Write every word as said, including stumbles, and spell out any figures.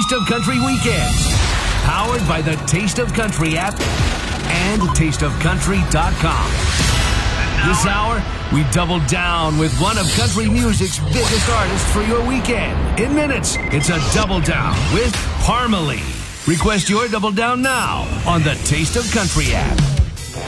Taste of Country Weekend. Powered by the Taste of Country app and taste of country dot com. This hour, we double down with one of country music's biggest artists for your weekend. In minutes, it's a double down with Parmalee. Request your double down now on the Taste of Country app.